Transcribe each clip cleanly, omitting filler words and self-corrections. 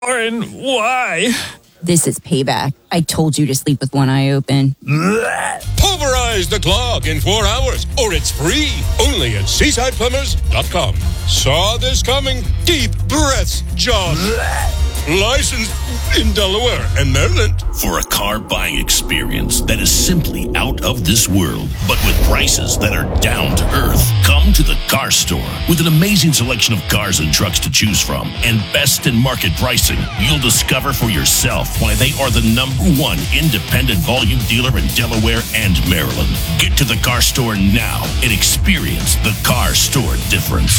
Lauren, why? This is payback. I told you to sleep with one eye open. Pulverize the clog in 4 hours, or it's free. Only at SeasidePlumbers.com. Saw this coming? Deep breaths, John. Licensed in Delaware and Maryland. For a car buying experience that is simply out of this world, but with prices that are down to earth, come to the Car Store. With an amazing selection of cars and trucks to choose from and best in market pricing, you'll discover for yourself why they are the #1 independent volume dealer in Delaware and Maryland. Get to the Car Store now and experience the Car Store difference.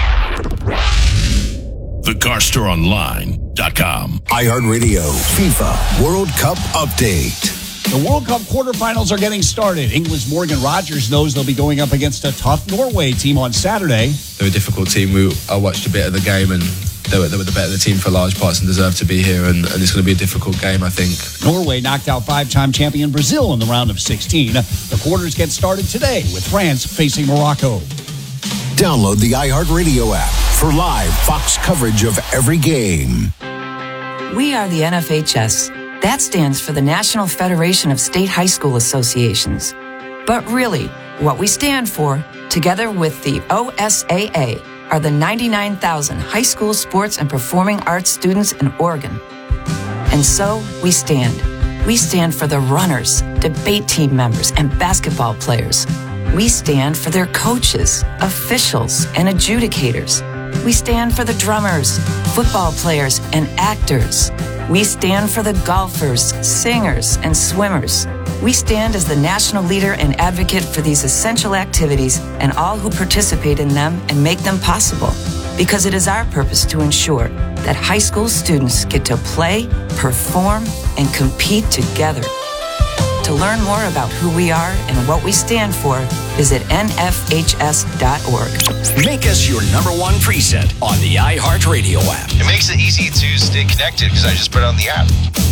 TheCarStoreOnline.com. iHeartRadio FIFA World Cup Update. The World Cup quarterfinals are getting started. England's Morgan Rogers knows they'll be going up against a tough Norway team on Saturday. They're a difficult team. I watched a bit of the game and they were the better team for large parts and deserve to be here. And it's going to be a difficult game, I think. Norway knocked out 5-time champion Brazil in the round of 16. The quarters get started today with France facing Morocco. Download the iHeartRadio app for live Fox coverage of every game. We are the NFHS. That stands for the National Federation of State High School Associations. But really, what we stand for, together with the OSAA, are the 99,000 high school sports and performing arts students in Oregon. And so we stand. We stand for the runners, debate team members, and basketball players. We stand for their coaches, officials, and adjudicators. We stand for the drummers, football players, and actors. We stand for the golfers, singers, and swimmers. We stand as the national leader and advocate for these essential activities and all who participate in them and make them possible. Because it is our purpose to ensure that high school students get to play, perform, and compete together. To learn more about who we are and what we stand for, visit nfhs.org. Make us your #1 preset on the iHeartRadio app. It makes it easy to stay connected because I just put it on the app.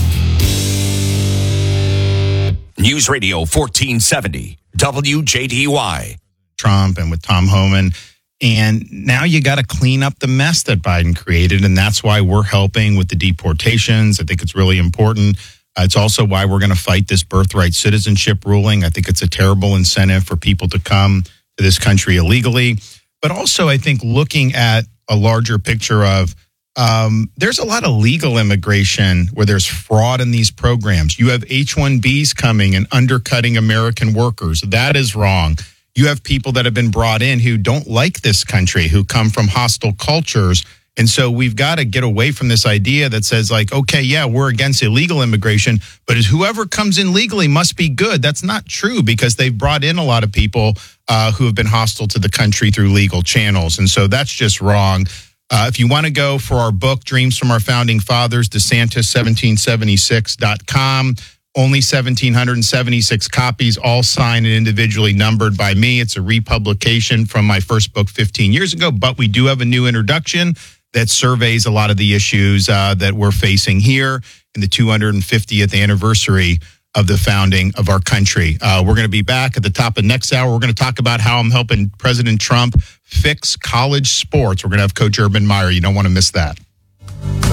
News Radio 1470, WJDY. Trump and with Tom Homan. And now you got to clean up the mess that Biden created. And that's why we're helping with the deportations. I think it's really important. It's also why we're going to fight this birthright citizenship ruling. I think it's a terrible incentive for people to come to this country illegally. But also, I think looking at a larger picture of there's a lot of legal immigration where there's fraud in these programs. You have H-1Bs coming and undercutting American workers. That is wrong. You have people that have been brought in who don't like this country, who come from hostile cultures. And so we've got to get away from this idea that says, like, okay, yeah, we're against illegal immigration, but whoever comes in legally must be good. That's not true because they've brought in a lot of people who have been hostile to the country through legal channels. And so that's just wrong. If you want to go for our book, Dreams from Our Founding Fathers, DeSantis1776.com. Only 1,776 copies, all signed and individually numbered by me. It's a republication from my first book 15 years ago, but we do have a new introduction that surveys a lot of the issues that we're facing here in the 250th anniversary of the founding of our country. We're going to be back at the top of next hour. We're going to talk about how I'm helping President Trump fix college sports. We're going to have Coach Urban Meyer. You don't want to miss that.